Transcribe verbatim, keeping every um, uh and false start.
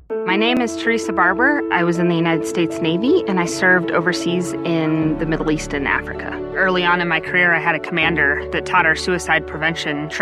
My name is Teresa Barber. I was in the United States Navy, and I served overseas in the Middle East and Africa. Early on in my career, I had a commander that taught our suicide prevention training.